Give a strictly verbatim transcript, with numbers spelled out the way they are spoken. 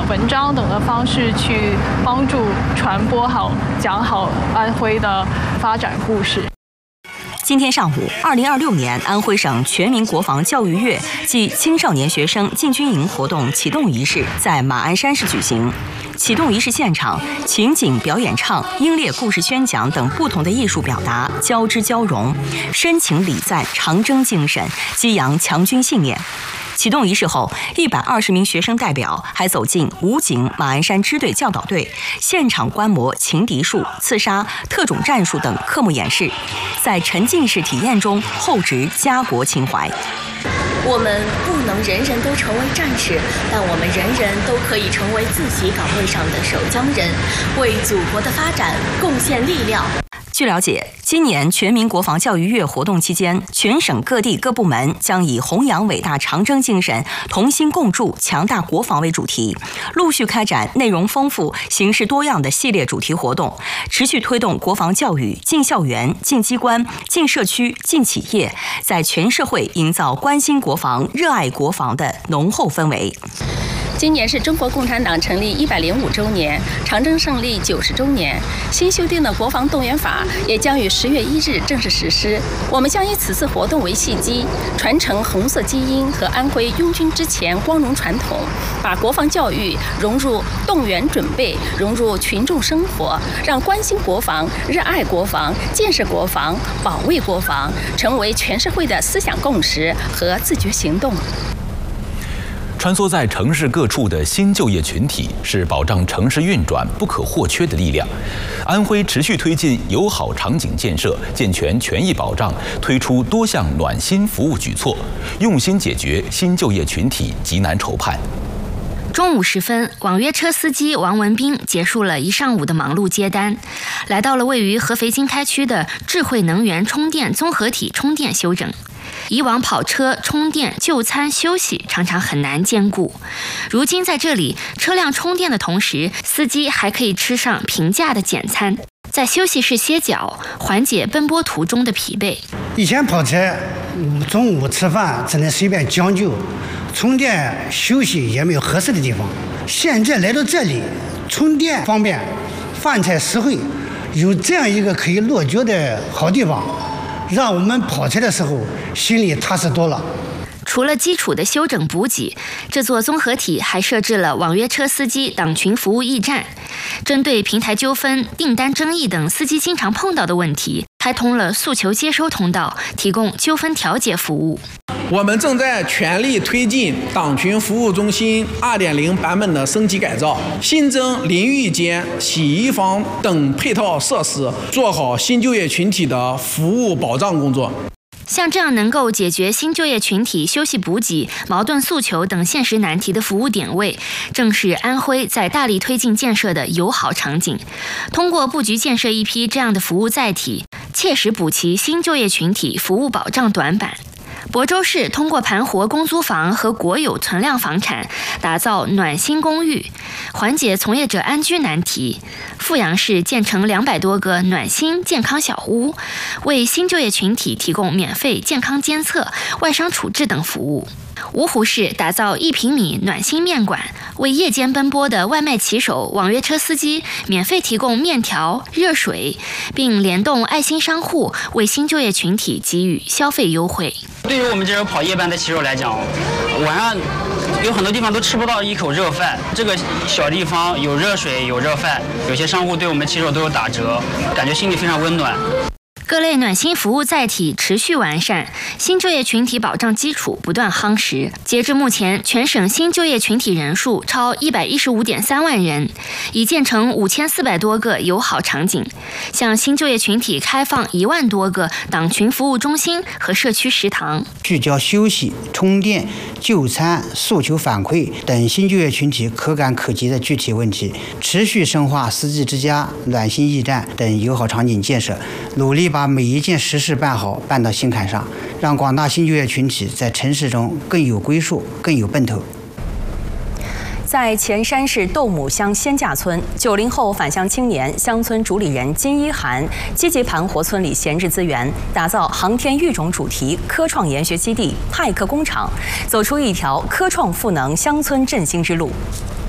文章等的方式去帮助传播好、讲好安徽的发展故事。 今天上午，二零二六年安徽省全民国防教育月暨青少年学生进军营活动启动仪式在马鞍山市举行。启动仪式现场，情景表演唱、英烈故事宣讲等不同的艺术表达交织交融，深情礼赞长征精神，激扬强军信念。启动仪式后，一百二十名学生代表还走进武警马鞍山支队教导队，现场观摩擒敌术、刺杀、特种战术等科目演示，在沉浸式体验中厚植家国情怀。 我们不能人人都成为战士，但我们人人都可以成为自己岗位上的守江人，为祖国的发展贡献力量。 据了解，今年全民国防教育月活动期间，全省各地各部门将以弘扬伟大长征精神、同心共筑强大国防为主题，陆续开展内容丰富、形式多样的系列主题活动，持续推动国防教育进校园、进机关、进社区、进企业，在全社会营造关心国防、热爱国防的浓厚氛围。 今年是中国共产党成立一百零五周年，长征胜利九十周年。新修订的国防动员法也将于十月一日正式实施。我们将以此次活动为契机，传承红色基因和安徽拥军之前光荣传统，把国防教育融入动员准备，融入群众生活，让关心国防、热爱国防、建设国防、保卫国防成为全社会的思想共识和自觉行动。 穿梭在城市各处的新就业群体是保障城市运转不可或缺的力量。安徽持续推进友好场景建设，健全权益保障，推出多项暖心服务举措，用心解决新就业群体急难愁盼。 中午时分，网约车司机王文斌结束了一上午的忙碌接单，来到了位于合肥经开区的智慧能源充电综合体充电休整。以往跑车、充电、就餐、休息常常很难兼顾，如今在这里，车辆充电的同时，司机还可以吃上平价的简餐，在休息室歇脚，缓解奔波途中的疲惫。 以前跑车，中午吃饭只能随便将就，充电休息也没有合适的地方。现在来到这里，充电方便，饭菜实惠，有这样一个可以落脚的好地方，让我们跑车的时候心里踏实多了。 除了基础的休整补给，这座综合体还设置了网约车司机党群服务驿站，针对平台纠纷、订单争议等司机经常碰到的问题，开通了诉求接收通道，提供纠纷调解服务。 我们正在全力推进党群服务中心 二点零 版本的升级改造，新增淋浴间、洗衣房等配套设施，做好新就业群体的服务保障工作。 像这样能够解决新就业群体休息补给、矛盾诉求等现实难题的服务点位，正是安徽在大力推进建设的友好场景。通过布局建设一批这样的服务载体，切实补齐新就业群体服务保障短板。亳州市通过盘活公租房和国有存量房产，打造暖心公寓，缓解从业者安居难题。阜阳市建成两百多个暖心健康小屋，为新就业群体提供免费健康监测、外伤处置等服务。芜湖市打造一平米暖心面馆，为夜间奔波的外卖骑手、网约车司机免费提供面条、热水，并联动爱心商户，为新就业群体给予消费优惠。 对于我们这种跑夜班的骑手来讲，晚上有很多地方都吃不到一口热饭，这个小地方有热水、有热饭，有些商户对我们骑手都有打折，感觉心里非常温暖。 各类暖心服务载体持续完善，新就业群体保障基础不断夯实。截至目前，全省新就业群体人数超一百一十五点三万人，已建成五千四百多个友好场景，向新就业群体开放一万多个党群服务中心和社区食堂， 聚焦休息、充电、就餐、诉求反馈等新就业群体可感可及的具体问题，持续深化司机之家、暖心驿站等友好场景建设，努力把每一件实事办好，办到心坎上，让广大新就业群体在城市中更有归属，更有奔头。 在潜山市斗母乡仙架村，九零后返乡青年乡村主理人金一涵积极盘活村里闲置资源，打造航天育种主题科创研学基地、派克工厂，走出一条科创赋能乡村振兴之路。